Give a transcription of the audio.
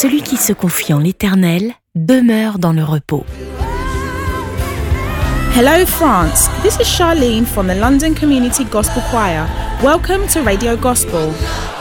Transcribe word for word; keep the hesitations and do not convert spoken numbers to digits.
celui qui se confie en l'Éternel demeure dans le repos. Hello France, this is Charlene from the London Community Gospel Choir. Welcome to Radio Gospel.